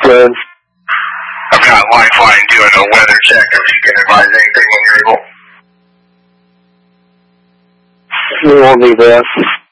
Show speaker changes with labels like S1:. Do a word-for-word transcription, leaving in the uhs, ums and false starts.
S1: Good.
S2: I've got Lifeline doing a weather check if you can advise anything when you're able.
S1: We won't need that.